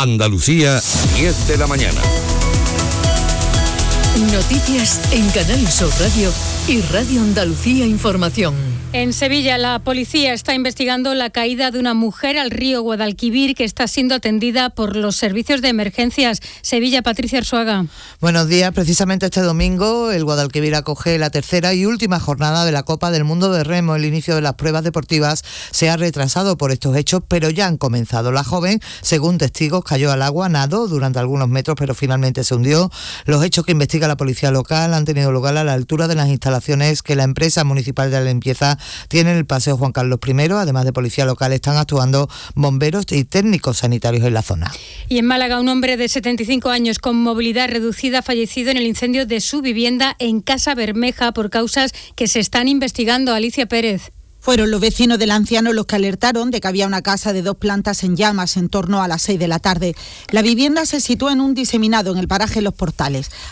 Andalucía, 10 de la mañana. Noticias en Canal Sur Radio y Radio Andalucía Información. En Sevilla, la policía está investigando la caída de una mujer al río Guadalquivir que está siendo atendida por los servicios de emergencias. Sevilla, Patricia Arzuaga. Buenos días. Precisamente este domingo el Guadalquivir acoge la tercera y última jornada de la Copa del Mundo de Remo. El inicio de las pruebas deportivas se ha retrasado por estos hechos, pero ya han comenzado. La joven, según testigos, cayó al agua, nadó durante algunos metros, pero finalmente se hundió. Los hechos que investiga la policía local han tenido lugar a la altura de las instalaciones que la empresa municipal de la limpieza tiene en el Paseo Juan Carlos I. Además de policía local, están actuando bomberos y técnicos sanitarios en la zona. Y en Málaga, un hombre de 75 años con movilidad reducida ha fallecido en el incendio de su vivienda en Casa Bermeja por causas que se están investigando. Alicia Pérez. Fueron los vecinos del anciano los que alertaron de que había una casa de 2 plantas en llamas en torno a las 6 de la tarde. La vivienda se sitúa en un diseminado en el paraje Los Portales.